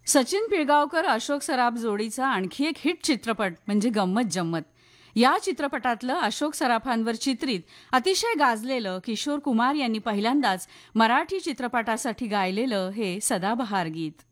सचिन पिळगावकर अशोक सराफ जोडीचा आणखी एक हिट चित्रपट म्हणजे गंमत जम्मत. या चित्रपटातलं अशोक सराफांवर चित्रित अतिशय गाजलेलं किशोर कुमार यांनी पहिल्यांदाच मराठी चित्रपटासाठी गायलेलं हे सदाबहार गीत.